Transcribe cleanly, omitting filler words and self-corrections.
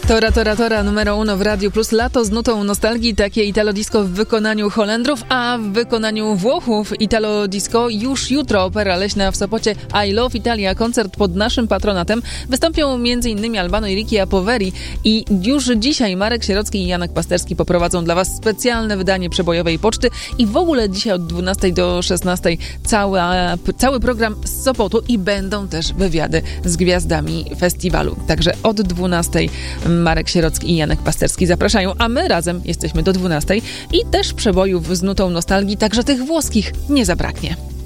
Tora numero uno w Radiu Plus. Lato z nutą nostalgii, takie Italo Disco w wykonaniu Holendrów, a w wykonaniu Włochów Italo Disco już jutro Opera Leśna w Sopocie I Love Italia, koncert pod naszym patronatem. Wystąpią m.in. Albano i Ricky Poveri i już dzisiaj Marek Sierocki i Janek Pasterski poprowadzą dla Was specjalne wydanie przebojowej poczty i w ogóle dzisiaj od 12 do 16 cały program z Sopotu i będą też wywiady z gwiazdami festiwalu. Także od 12 Marek Sierocki i Janek Pasterski zapraszają, a my razem jesteśmy do 12 i też przebojów z nutą nostalgii, także tych włoskich nie zabraknie.